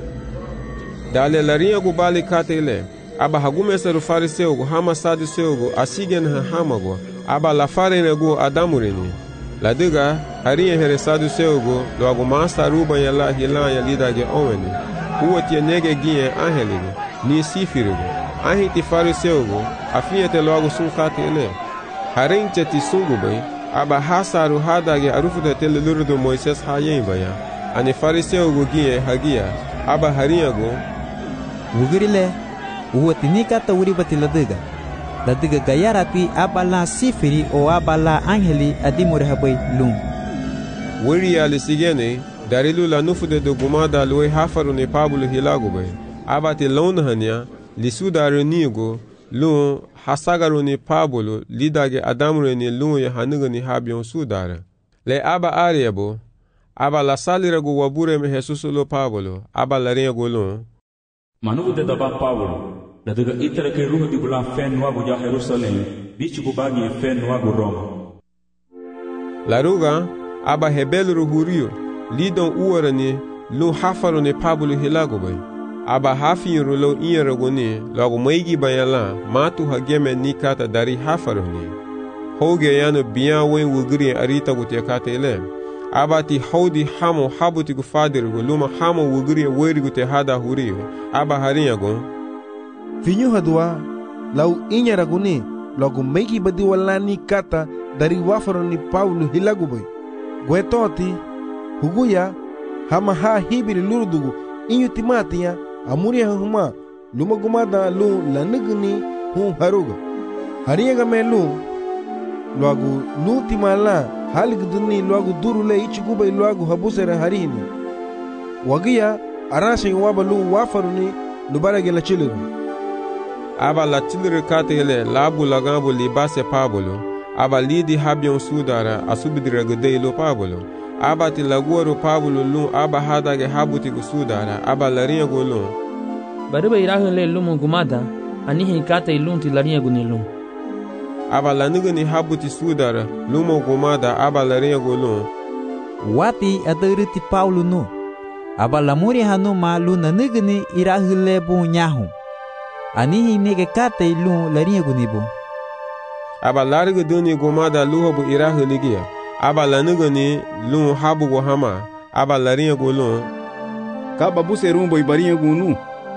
Dale laria gu bali katele, aba hagumeseru fariseugo hama saduceugo asigen ha hamago, aba la farene gu adamureni. La diga haria here saduceugo lo agu masta ruba yala hilanya lidage oveni. Uotie nege gie angelige, ni sifirigo. Ahiti fariseugo, afiete lo agu sunkatele. Harinche ti sungubay, aba hasaru hadage arufuda tele lurudu Moises hayen baya. Ani fariseugo gie hagia, aba hariago. Wugirile, uwatini kata uribati la diga. La diga gayarati aba la sifiri o aba la angeli adimure habay lum. Wiri ali sigene, darilu la nufude do gumada luwe hafaru ni Pablo hilagubay. Aba ti lonhania, lisudaru nigo, lun hasagaru ni Pablo lidage adamure ni lun ya haniga ni habion sudara. Le aba ariabo, aba la salira gu wabure me Jesus lo Pablo, aba la ringo lun. Manugu de daba Pablo, la diga itara ke ruho di bula fen wagu ja Jerusalem, bichi gu bagi fen wagu Roma. La ruga, aba hebelu hurio, lidon uwarani, lun hafaru ni Pablo hilagubay. Aba hafin rulo inyeragoni, lagu maigi bayala, matu hageme ni kata dari hafaruni. Hoge yano biyan wen wugiri arita gutia kata ile. Aba ti haudi hamo habuti gu fadirigo, luma hamo wugiri weri gutia hada hurio. Aba harinyago. Finyo hadua, lau inyeragoni, lagu maigi badi wala ni kata dari wafaruni Paulo hilaguboy. Gwetoti, huguya, hama ha hibiri lurudugu, inyu timatiya, amuri huma luma gumada lu lanigni hu haruga hariyaga me lu luagu lu timala haligduni luagu durule ichiguba luagu habusera harini wagiya arashin waba lu wafaruni lubarage la chiliru aba la chiliru katele labu lagambo libase Pablo aba lidi habion sudara asubidira gede lo Pablo aba ti laguaro Pablo lu aba hadage habuti gusudara aba laria golun bariba irahun le lumu gumada anihi kata ilunti laria gunilum aba lanigani habuti sudara lumu gumada aba laria golun wati adariti Paulo no aba lamuri hanu ma lu nanigani irahun le bu nyahu anihi nege kata ilun laria gunibu aba lariga duni gumada luhobu irahun ligia aba lanigani lu habu go hama aba laria golun ka babu serumbo ibaria gunu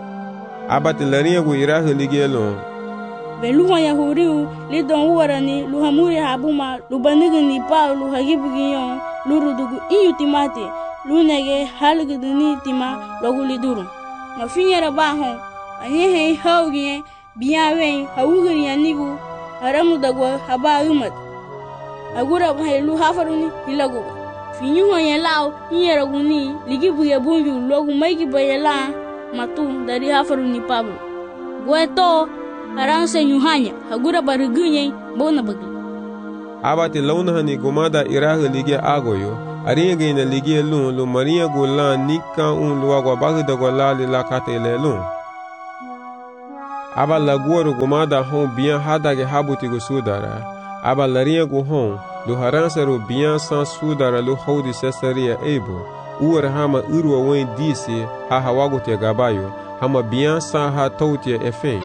aba tilaria go irahu ligelo beluwa yahuriu lidon warani luhamuri habuma lubanigani Paulo hagibugiyo lurudugu iyutimati lunege halguduni tima loguliduru mafinyera baho anyehe haugie biyawe hawugiri yanigu haramu dagwa habayumat agura bahelu hafaruni hilago finyuho yelao nyeraguni ligibuye bunju logu maigi bayela matu dari hafaruni Pablo gweto aranse nyuhanya agura barigunye bona bagi aba te launa ni gomada irahe ligia agoyo aringa gina ligia lun lu maria gulan nika un luago bagda golali la katele lun aba laguoro gomada hon bien hadage habuti go sudara aba laria go hon lu haransero bien sans sudara lu hodi cesaria ebo uar hama urwa wen disi ha hawago te gabayo hama bien sa ha toutia efen.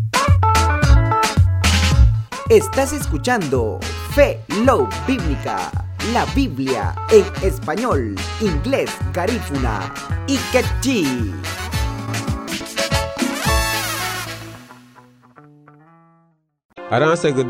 Estás escuchando Fe Love Bíblica, la Biblia en español, inglés, garífuna y quechí. Aranse